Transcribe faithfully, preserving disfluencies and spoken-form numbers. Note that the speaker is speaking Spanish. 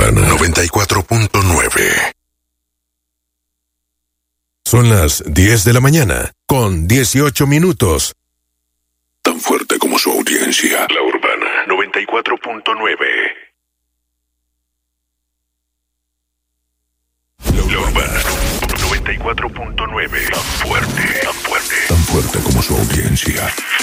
Urbana noventa y cuatro punto nueve. Son las diez de la mañana, con dieciocho minutos. Tan fuerte como su audiencia. La Urbana noventa y cuatro punto nueve. La Urbana noventa y cuatro punto nueve. Tan fuerte, tan fuerte. Tan fuerte como su audiencia.